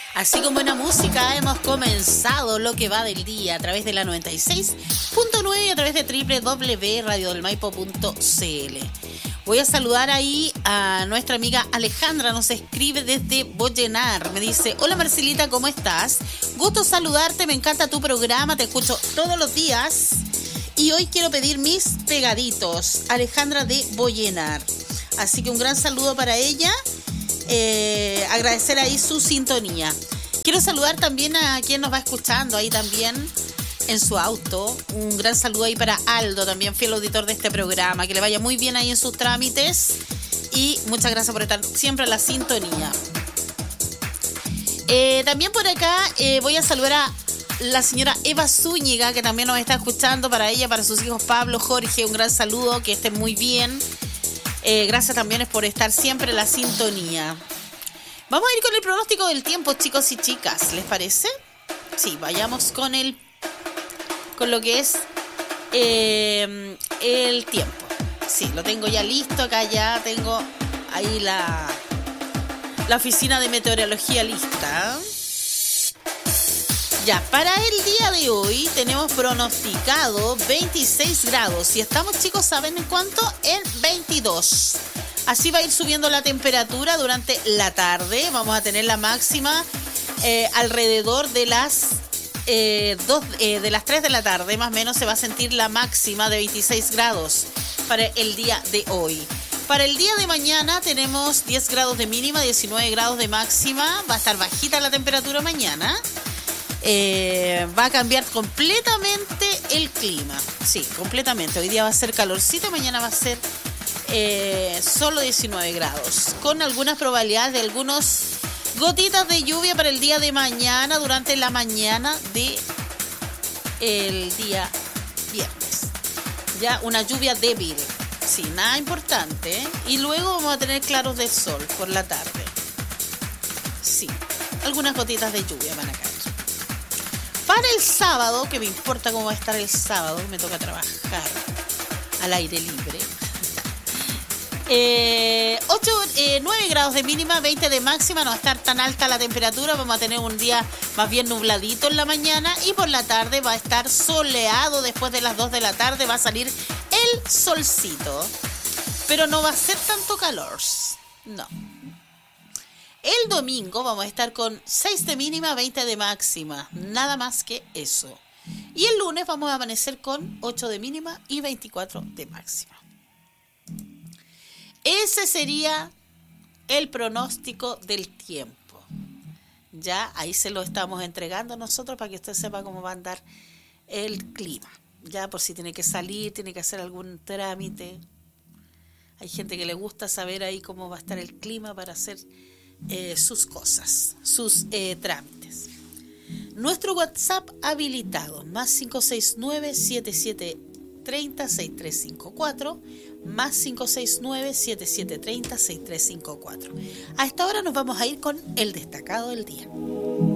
Así con buena música hemos comenzado lo que va del día a través de la 96.9 y a través de www.radiodelmaipo.cl. Voy a saludar ahí a nuestra amiga Alejandra, nos escribe desde Bollenar. Me dice, hola Marcelita, ¿cómo estás? Gusto saludarte, me encanta tu programa, te escucho todos los días. Y hoy quiero pedir mis pegaditos. Alejandra de Bollenar. Así que un gran saludo para ella. Agradecer ahí su sintonía. Quiero saludar también a quien nos va escuchando ahí también en su auto. Un gran saludo ahí para Aldo, también fiel auditor de este programa. Que le vaya muy bien ahí en sus trámites. Y muchas gracias por estar siempre en la sintonía. También por acá voy a saludar a la señora Eva Zúñiga, que también nos está escuchando. Para ella, para sus hijos Pablo, Jorge, un gran saludo, que estén muy bien. Gracias también por estar siempre en la sintonía. Vamos a ir con el pronóstico del tiempo, chicos y chicas, ¿les parece? Sí, vayamos con lo que es el tiempo. Sí, lo tengo ya listo, acá ya tengo ahí la oficina de meteorología lista. Ya, para el día de hoy tenemos pronosticado 26 grados. Y estamos, chicos, ¿saben en cuánto? En 22. Así va a ir subiendo la temperatura durante la tarde. Vamos a tener la máxima alrededor de las 3 de la tarde. Más o menos se va a sentir la máxima de 26 grados para el día de hoy. Para el día de mañana tenemos 10 grados de mínima, 19 grados de máxima. Va a estar bajita la temperatura mañana. Va a cambiar completamente el clima. Sí, completamente. Hoy día va a ser calorcito, mañana va a ser solo 19 grados. Con algunas probabilidades de algunas gotitas de lluvia para el día de mañana, durante la mañana del día viernes. Ya una lluvia débil. Sí, nada importante. Y luego vamos a tener claros del sol por la tarde. Sí, algunas gotitas de lluvia van a caer. Para el sábado, que me importa cómo va a estar el sábado, me toca trabajar al aire libre. 9 grados de mínima, 20 de máxima, no va a estar tan alta la temperatura, vamos a tener un día más bien nubladito en la mañana y por la tarde va a estar soleado. Después de las 2 de la tarde va a salir el solcito, pero no va a ser tanto calor, no. El domingo vamos a estar con 6 de mínima, 20 de máxima. Nada más que eso. Y el lunes vamos a amanecer con 8 de mínima y 24 de máxima. Ese sería el pronóstico del tiempo. Ya ahí se lo estamos entregando nosotros para que usted sepa cómo va a andar el clima. Ya por si tiene que salir, tiene que hacer algún trámite. Hay gente que le gusta saber ahí cómo va a estar el clima para hacer sus cosas, sus trámites. Nuestro WhatsApp habilitado, más 569-7730-6354, más 569-7730-6354. A esta hora nos vamos a ir con el destacado del día.